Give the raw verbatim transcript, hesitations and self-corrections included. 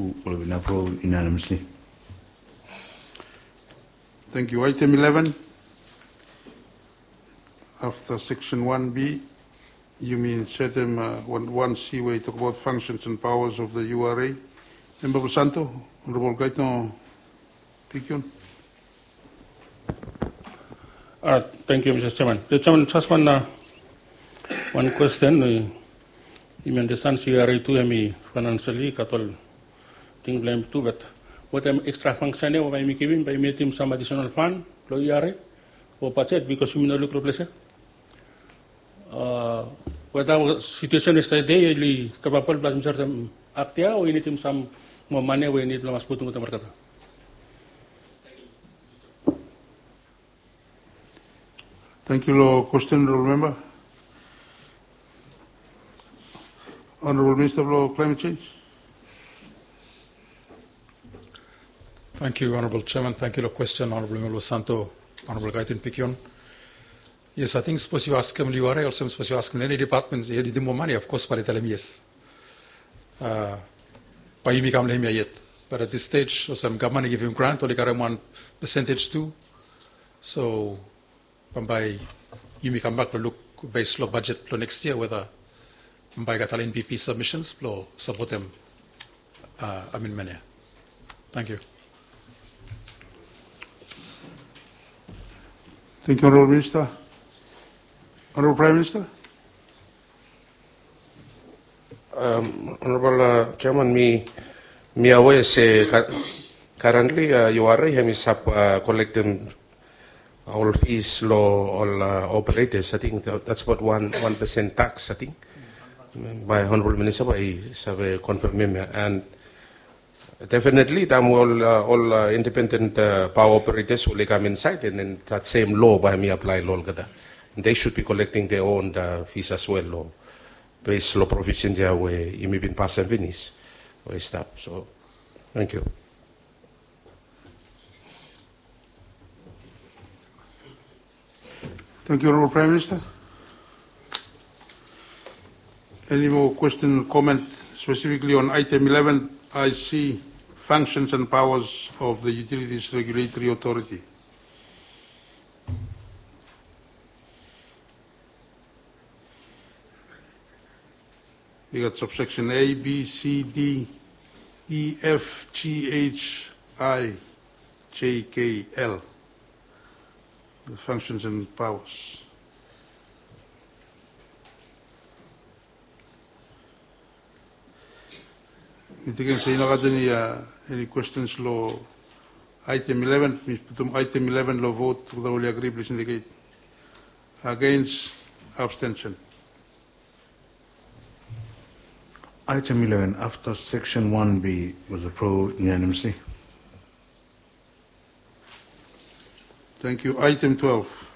two will be approved unanimously. Thank you. Item eleven, after section one B, you mean item uh, one C where you talk about functions and powers of the U R A. Member Santo, Honorable Gaito Piquion. Uh, thank you, Mister Chairman. Mister Chairman, just one, uh, one question. Uh, you understand C R A two me financially, katol thing blame too, but what am extra function or by me giving by meeting some additional fund, lo E R A, or budget because you mean no look replace. Uh, what our situation is today, really capable plus Mister Actia, or you need some more money, we need to put to the market. Thank you, Lord. Question, Honorable Member. Honorable Minister of Law, Climate Change. Thank you, Honorable Chairman. Thank you for the question, Honorable Member Santo, Honorable Gaiten Piquion. Yes, I think suppose you ask him, you are also supposed to ask him any department, you need more money, of course, but I tell him yes. Uh, by him, come him yet. But at this stage, some government give him grant, or they got him one percentage too. So, by you come back to look based on budget for next year, whether by got N P P submissions, or support them. Uh, I mean, many. Thank you. Thank you, Honorable Minister. Honorable Prime Minister. Um, Honorable uh, Chairman, me, me aware say currently uh, you are right, up uh, collecting all fees, law, all uh, operators. I think that's about one one percent tax. I think by Honorable Minister, by have confirmed and definitely, them all uh, all uh, independent uh, power operators will come inside, and then that same law by me apply law. They should be collecting their own uh, fees as well, law based law provision there where you may be pass and finish or stop. So, thank you. Thank you, Honorable Prime Minister. Any more question or comment specifically on item eleven? I C functions and powers of the Utilities Regulatory Authority. You got subsection A, B, C, D, E, F, G, H, I, J, K, L. The functions and powers. Again, say no any uh, any questions law item eleven, item eleven law vote to the only agree, please indicate. Against, abstention. Item eleven, after section one B, was approved unanimously. Thank you. Item twelve.